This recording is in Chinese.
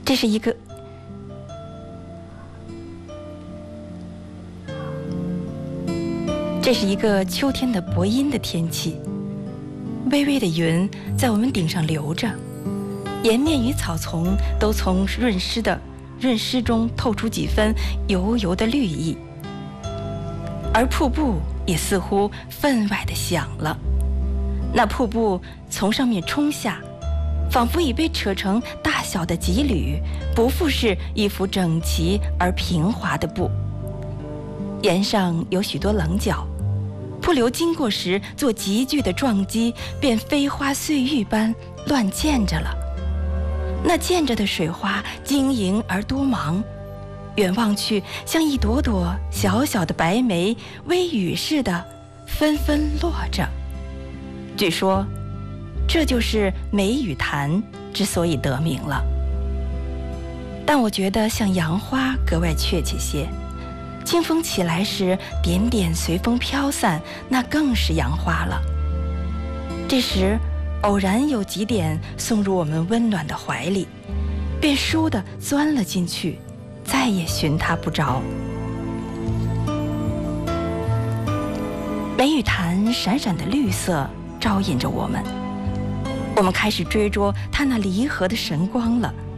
这是一个秋天的薄阴的天气，微微的云在我们顶上流着，岩面与草丛都从润湿中透出几分油油的绿意，而瀑布也似乎分外的响了。那瀑布从上面冲下，仿佛已被扯成大小的几缕，不复是一幅整齐而平滑的布。岩上有许多棱角，瀑流经过时做急剧的撞击，便飞花碎玉般乱溅着了。那溅着的水花晶莹而多芒，远望去像一朵朵小小的白梅，微雨似的纷纷落着。据说这就是梅雨潭之所以得名了，但我觉得像杨花格外确切些。清风起来时，点点随风飘散，那更是杨花了。这时偶然有几点送入我们温暖的怀里，便倏地钻了进去，再也寻它不着。梅雨潭闪闪的绿色招引着我们，我们开始追逐它那离合的神光了。